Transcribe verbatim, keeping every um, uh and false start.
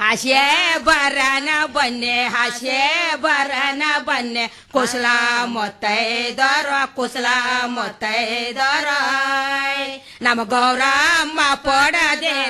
ಹಾಸ್ಯ ಬರನ ಬನ್ನೆ ಹಾಸ್ಯ ಬರನ ಬನ್ನೆ ಕುಸಲ ಮೊತ್ತೈದರ ಕುಸಲ ಮೊತ್ತೈದರ ನಮ್ಮ ಗೌರಮ್ಮ ಪಡದೆ